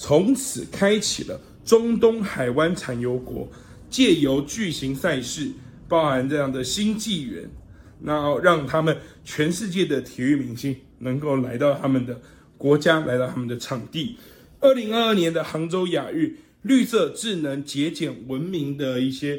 从此开启了中东海湾产油国借由巨型赛事，包含这样的新纪元，然后让他们全世界的体育明星能够来到他们的国家，来到他们的场地。2022年的杭州亚运，绿色、智能、节俭、文明的一些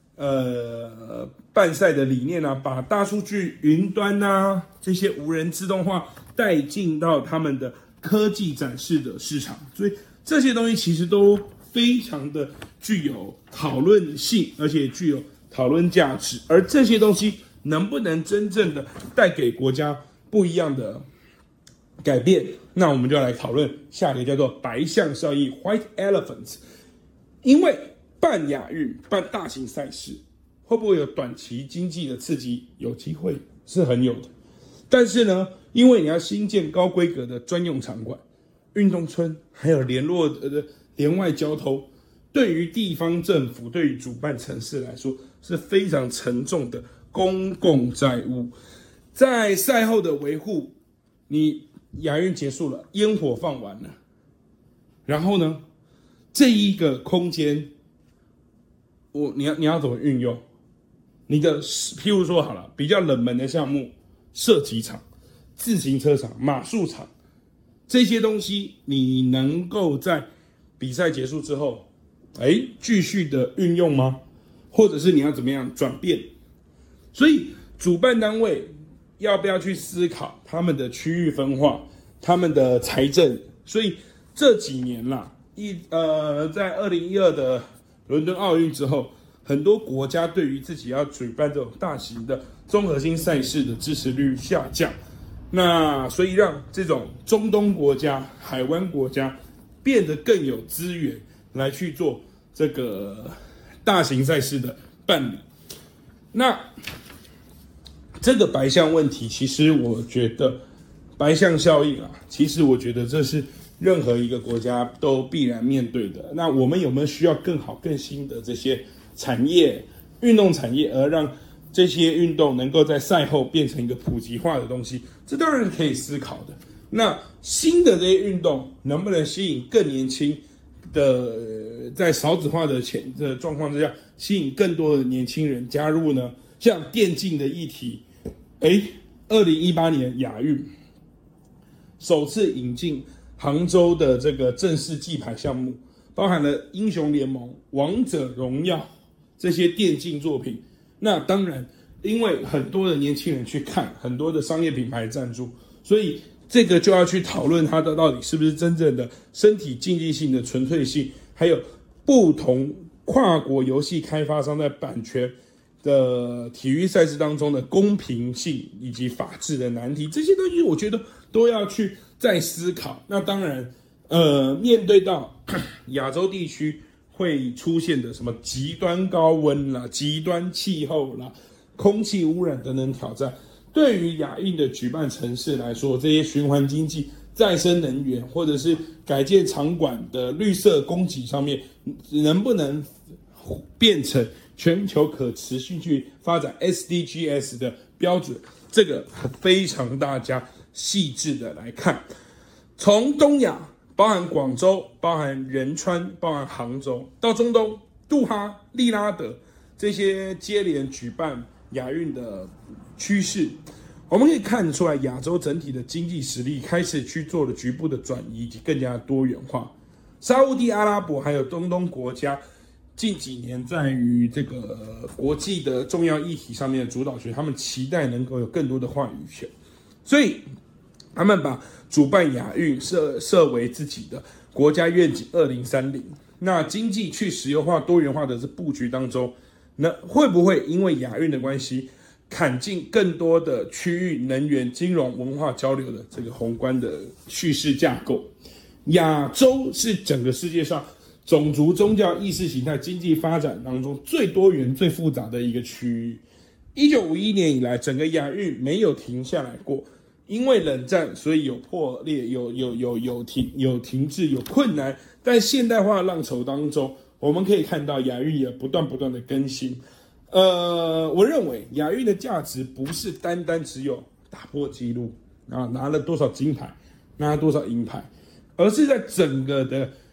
办赛的理念啊，把大数据、云端啊这些无人自动化带进到他们的科技展示的市场，所以这些东西其实都非常的具有讨论性，而且具有讨论价值。而这些东西能不能真正的带给国家不一样的改变，那我们就要来讨论下一个叫做白象效应 （White Elephants）。因为办亚运、办大型赛事，会不会有短期经济的刺激？有机会，是很有的。但是呢，因为你要新建高规格的专用场馆、运动村，还有连外交通，对于地方政府、对于主办城市来说是非常沉重的公共债务。在赛后的维护，你亚运结束了，烟火放完了，然后呢，这一个空间，你要怎么运用？你的譬如说好了，比较冷门的项目，射击场、自行车场、马术场，这些东西你能够在比赛结束之后，继续的运用吗？或者是你要怎么样转变？所以主办单位要不要去思考他们的区域分化、他们的财政？所以这几年啦，在2012的伦敦奥运之后，很多国家对于自己要举办这种大型的综合性赛事的支持率下降。那所以让这种中东国家、海湾国家变得更有资源来去做这个大型赛事的办理。那这个白象问题，其实我觉得白象效应啊，其实我觉得这是任何一个国家都必然面对的。那我们有没有需要更好、更新的这些产业、运动产业，而让这些运动能够在赛后变成一个普及化的东西？这当然可以思考的。那新的这些运动能不能吸引更年轻的，在少子化的状况之下，吸引更多的年轻人加入呢？像电竞的议题，2018年亚运首次引进杭州的这个正式记牌项目，包含了英雄联盟、王者荣耀这些电竞作品。那当然，因为很多的年轻人去看，很多的商业品牌赞助，所以这个就要去讨论它的到底是不是真正的身体竞技性的纯粹性，还有不同跨国游戏开发商在版权的体育赛事当中的公平性以及法治的难题，这些东西我觉得都要去再思考。那当然，面对到亚洲地区会出现的什么极端高温啦、极端气候啦、空气污染等等挑战，对于亚运的举办城市来说，这些循环经济、再生能源或者是改建场馆的绿色供给上面，能不能变成全球可持续去发展 SDGs 的标准？这个非常大家细致的来看。从东亚，包含广州、包含仁川、包含杭州，到中东杜哈、利拉德这些接连举办亚运的趋势，我们可以看出来，亚洲整体的经济实力开始去做了局部的转移，以及更加多元化。沙烏地阿拉伯还有中东国家近几年在于这个国际的重要议题上面的主导权，他们期待能够有更多的话语权，所以他们把主办亚运设为自己的国家愿景2030。那经济去石油化、多元化的这布局当中，那会不会因为亚运的关系，砍进更多的区域能源、金融、文化交流的这个宏观的叙事架构？亚洲是整个世界上种族、宗教、意识形态、经济发展当中最多元、最复杂的一个区域。1951年以来，整个亚运没有停下来过，因为冷战，所以有破裂、有停滞、有困难。但现代化浪潮当中，我们可以看到亚运也不断的更新。我认为亚运的价值不是单只有打破纪录啊，拿了多少金牌，拿了多少银牌，而是在整个的